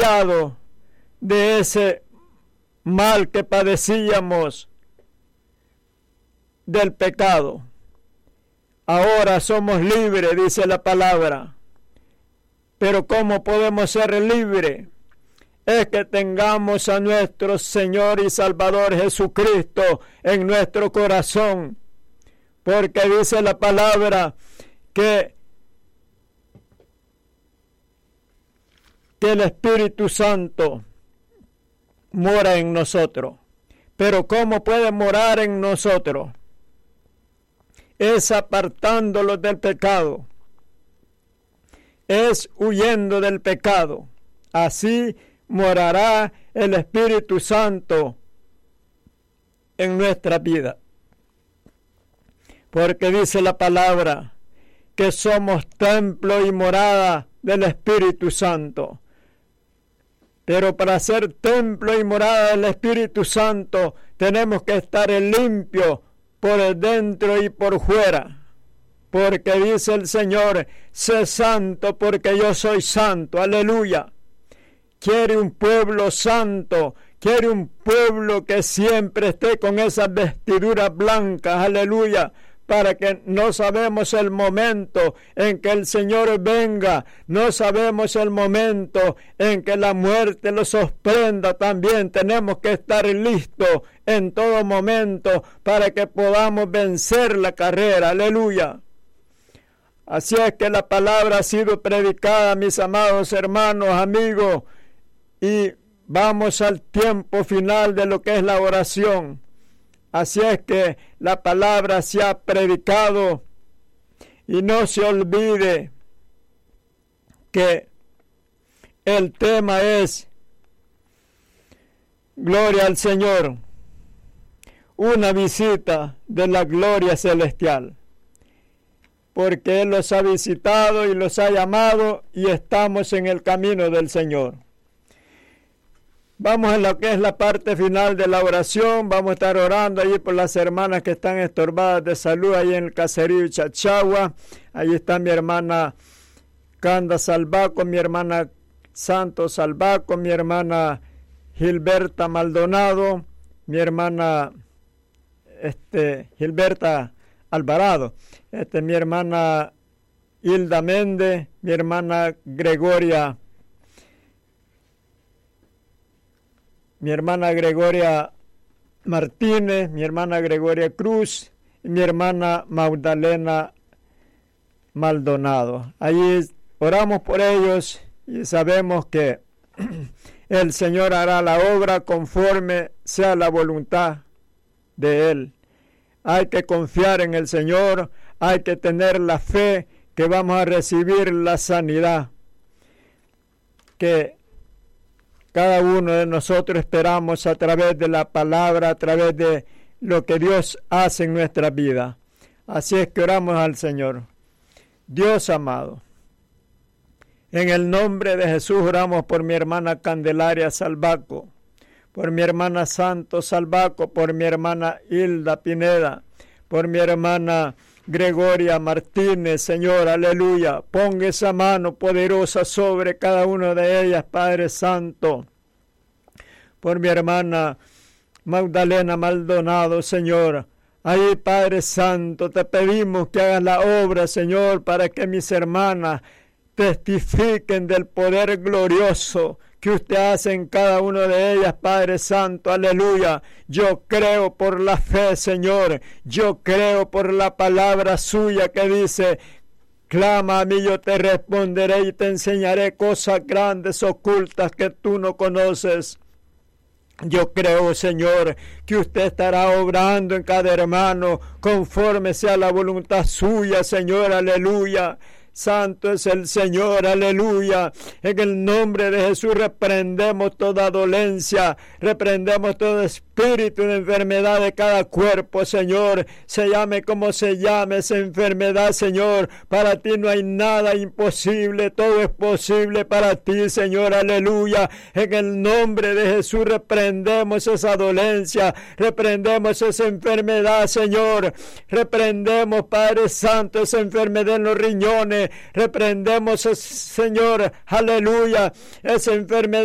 limpiado de ese mal que padecíamos del pecado. Ahora somos libres, dice la palabra. Pero ¿cómo podemos ser libres? Es que tengamos a nuestro Señor y Salvador Jesucristo en nuestro corazón. Porque dice la palabra que el Espíritu Santo mora en nosotros. Pero ¿cómo puede morar en nosotros? Es apartándolos del pecado. Es huyendo del pecado. Así morará el Espíritu Santo en nuestra vida. Porque dice la palabra que somos templo y morada del Espíritu Santo. Pero para ser templo y morada del Espíritu Santo tenemos que estar limpios por dentro y por fuera. Porque dice el Señor, sé santo porque yo soy santo. Aleluya. Quiere un pueblo santo. Quiere un pueblo que siempre esté con esas vestiduras blancas. Aleluya. Para que no sabemos el momento en que el Señor venga, no sabemos el momento en que la muerte lo sorprenda. También tenemos que estar listos en todo momento para que podamos vencer la carrera. Aleluya. Así es que la palabra ha sido predicada, mis amados hermanos, amigos, y vamos al tiempo final de lo que es la oración. Así es que la palabra se ha predicado y no se olvide que el tema es gloria al Señor, una visita de la gloria celestial, porque Él los ha visitado y los ha llamado y estamos en el camino del Señor. Vamos a lo que es la parte final de la oración. Vamos a estar orando allí por las hermanas que están estorbadas de salud ahí en el caserío Chachagua. Allí está mi hermana Canda Salvaco, mi hermana Santos Salvaco, mi hermana Gilberta Maldonado, mi hermana Gilberta Alvarado, mi hermana Hilda Méndez, mi hermana Gregoria Martínez, mi hermana Gregoria Cruz y mi hermana Magdalena Maldonado. Allí oramos por ellos y sabemos que el Señor hará la obra conforme sea la voluntad de Él. Hay que confiar en el Señor, hay que tener la fe que vamos a recibir la sanidad que cada uno de nosotros esperamos a través de la palabra, a través de lo que Dios hace en nuestra vida. Así es que oramos al Señor. Dios amado, en el nombre de Jesús oramos por mi hermana Candelaria Salvaco, por mi hermana Santos Salvaco, por mi hermana Hilda Pineda, por mi hermana Gregoria Martínez, Señor, aleluya. Ponga esa mano poderosa sobre cada una de ellas, Padre Santo. Por mi hermana Magdalena Maldonado, Señor. Ahí, Padre Santo, te pedimos que hagas la obra, Señor, para que mis hermanas testifiquen del poder glorioso que usted hace en cada una de ellas, Padre Santo, aleluya. Yo creo por la fe, Señor, yo creo por la palabra suya que dice, clama a mí, yo te responderé y te enseñaré cosas grandes, ocultas que tú no conoces. Yo creo, Señor, que usted estará obrando en cada hermano conforme sea la voluntad suya, Señor, aleluya. Santo es el Señor, aleluya. En el nombre de Jesús reprendemos toda dolencia, reprendemos todo espíritu de enfermedad de cada cuerpo, Señor. Se llame como se llame esa enfermedad, Señor. Para ti no hay nada imposible, todo es posible para ti, Señor, aleluya. En el nombre de Jesús reprendemos esa dolencia, reprendemos esa enfermedad, Señor. Reprendemos, Padre Santo, esa enfermedad en los riñones. Reprendemos, Señor, aleluya, esa enfermedad